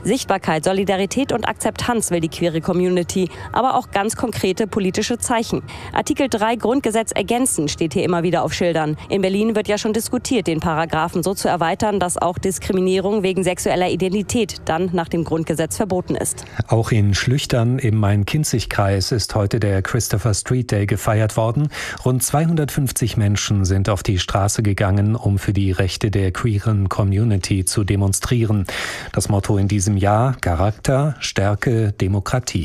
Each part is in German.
Sichtbarkeit, Solidarität und Akzeptanz will die queere Community, aber auch ganz konkrete politische Zeichen. Artikel 3 Grundgesetz ergänzen steht hier immer wieder auf Schildern. In Berlin wird ja schon diskutiert, den Paragraphen so zu erweitern, dass auch Diskriminierung wegen sexueller Identität dann nach dem Grundgesetz verboten ist. Auch in Schlüchtern im Main-Kinzig-Kreis ist heute der Christopher Street Day gefeiert worden. Rund 250 Menschen sind auf die Straße gegangen, um für die Rechte der queeren Community zu demonstrieren. Das Motto in diesem Jahr: Charakter, Stärke, Demokratie.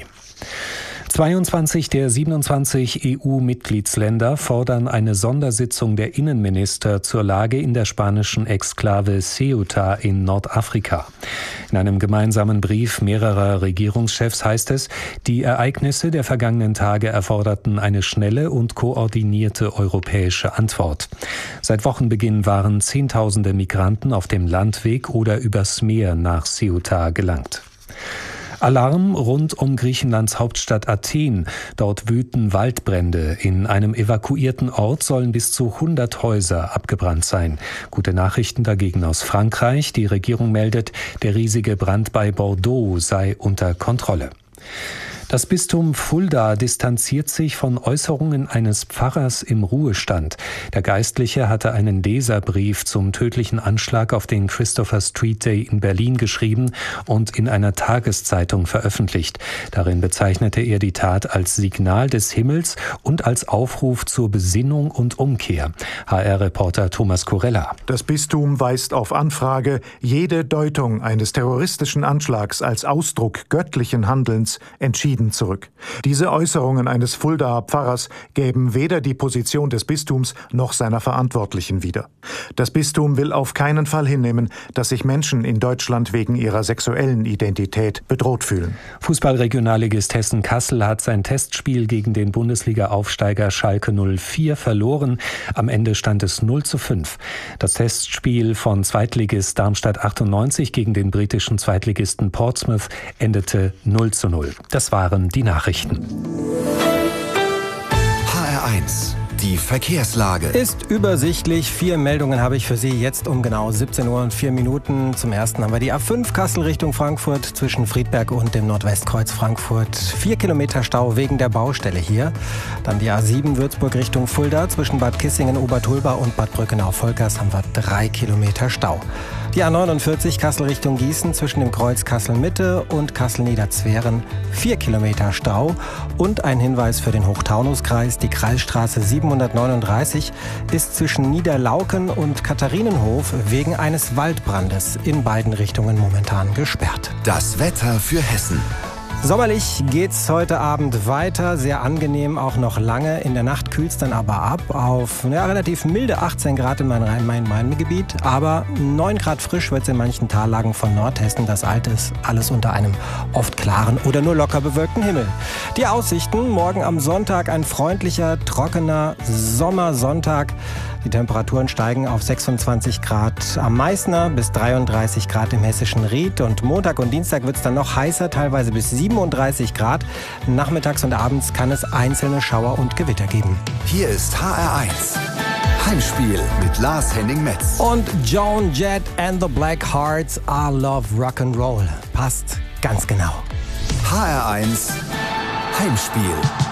22 der 27 EU-Mitgliedsländer fordern eine Sondersitzung der Innenminister zur Lage in der spanischen Exklave Ceuta in Nordafrika. In einem gemeinsamen Brief mehrerer Regierungschefs heißt es, die Ereignisse der vergangenen Tage erforderten eine schnelle und koordinierte europäische Antwort. Seit Wochenbeginn waren Zehntausende Migranten auf dem Landweg oder übers Meer nach Ceuta gelangt. Alarm rund um Griechenlands Hauptstadt Athen. Dort wüten Waldbrände. In einem evakuierten Ort sollen bis zu 100 Häuser abgebrannt sein. Gute Nachrichten dagegen aus Frankreich. Die Regierung meldet, der riesige Brand bei Bordeaux sei unter Kontrolle. Das Bistum Fulda distanziert sich von Äußerungen eines Pfarrers im Ruhestand. Der Geistliche hatte einen Leserbrief zum tödlichen Anschlag auf den Christopher Street Day in Berlin geschrieben und in einer Tageszeitung veröffentlicht. Darin bezeichnete er die Tat als Signal des Himmels und als Aufruf zur Besinnung und Umkehr. HR-Reporter Thomas Kurella. Das Bistum weist auf Anfrage jede Deutung eines terroristischen Anschlags als Ausdruck göttlichen Handelns entschieden zurück. Diese Äußerungen eines Fuldaer Pfarrers gäben weder die Position des Bistums noch seiner Verantwortlichen wieder. Das Bistum will auf keinen Fall hinnehmen, dass sich Menschen in Deutschland wegen ihrer sexuellen Identität bedroht fühlen. Fußballregionalligist Hessen-Kassel hat sein Testspiel gegen den Bundesliga-Aufsteiger Schalke 04 verloren. Am Ende stand es 0:5. Das Testspiel von Zweitligist Darmstadt 98 gegen den britischen Zweitligisten Portsmouth endete 0:0. Das waren die Nachrichten. HR1, die Verkehrslage. Ist übersichtlich. 4 Meldungen habe ich für Sie jetzt um genau 17 Uhr und 4 Minuten. Zum ersten haben wir die A5 Kassel Richtung Frankfurt zwischen Friedberg und dem Nordwestkreuz Frankfurt. 4 Kilometer Stau wegen der Baustelle hier. Dann die A7 Würzburg Richtung Fulda zwischen Bad Kissingen, Obertulba und Bad Brückenau-Volkers haben wir 3 Kilometer Stau. Die A49 Kassel Richtung Gießen zwischen dem Kreuz Kassel-Mitte und Kassel-Niederzweren 4 Kilometer Stau. Und ein Hinweis für den Hochtaunuskreis: die Kreisstraße 739 ist zwischen Niederlauken und Katharinenhof wegen eines Waldbrandes in beiden Richtungen momentan gesperrt. Das Wetter für Hessen. Sommerlich geht's heute Abend weiter, sehr angenehm, auch noch lange. In der Nacht kühlt's dann aber ab auf relativ milde 18 Grad in meinem Rhein-Main-Gebiet. Aber 9 Grad frisch wird's in manchen Tallagen von Nordhessen. Das Alte ist alles unter einem oft klaren oder nur locker bewölkten Himmel. Die Aussichten: morgen am Sonntag ein freundlicher, trockener Sommersonntag. Die Temperaturen steigen auf 26 Grad am Meißner bis 33 Grad im hessischen Ried. Und Montag und Dienstag wird es dann noch heißer, teilweise bis 37 Grad. Nachmittags und abends kann es einzelne Schauer und Gewitter geben. Hier ist HR1. Heimspiel mit Lars-Henning Metz. Und Joan Jett and the Black Hearts, I Love Rock'n'Roll. Passt ganz genau. HR1 Heimspiel.